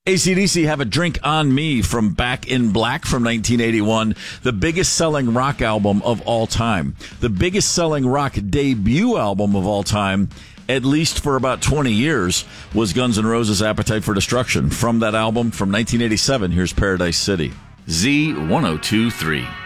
AC/DC Have a Drink on Me from Back in Black from 1981, the biggest selling rock album of all time. The biggest selling rock debut album of all time, at least for about 20 years, was Guns N' Roses' Appetite for Destruction. From that album from 1987, here's Paradise City. Z1023.